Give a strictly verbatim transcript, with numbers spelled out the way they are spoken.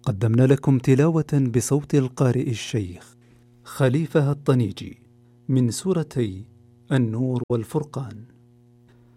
قدمنا لكم تلاوة بصوت القارئ الشيخ خليفة الطنيجي من سورتي النور والفرقان.